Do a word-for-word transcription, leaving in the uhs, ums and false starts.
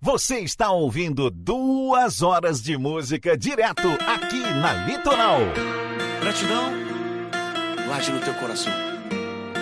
Você está ouvindo duas horas de música direto aqui na Litoral. Gratidão, guarde no teu coração.